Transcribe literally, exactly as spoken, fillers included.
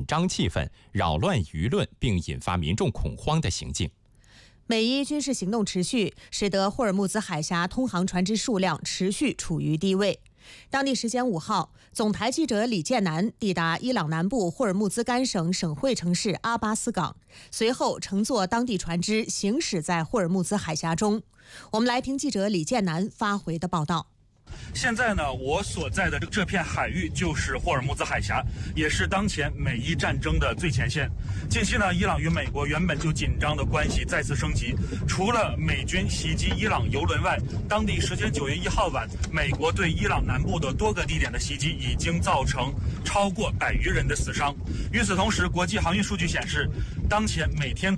张气氛、扰乱舆论并引发民众恐慌的行径。 美伊军事行动持续，使得霍尔木兹海峡通航船只数量持续处于低位。当地时间五号，总台记者李建南抵达伊朗南部霍尔木兹干省省会城市阿巴斯港，随后乘坐当地船只行驶在霍尔木兹海峡中。我们来听记者李建南发回的报道。 现在呢，我所在的这片海域就是霍尔木兹海峡，也是当前美伊战争的最前线。近期呢，伊朗与美国原本就紧张的关系再次升级。除了美军袭击伊朗油轮外，当地时间九月一号晚，美国对伊朗南部的多个地点的袭击已经造成超过百余人的死伤。与此同时，国际航运数据显示，当前每天